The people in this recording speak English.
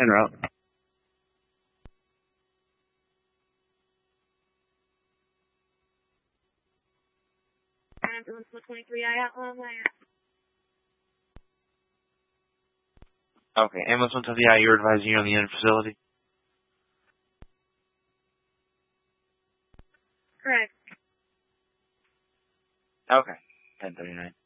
En route. Ambulance 123, I got one last. Okay, ambulance 123, you're advising you're on the end facility? Correct. Okay, 1039.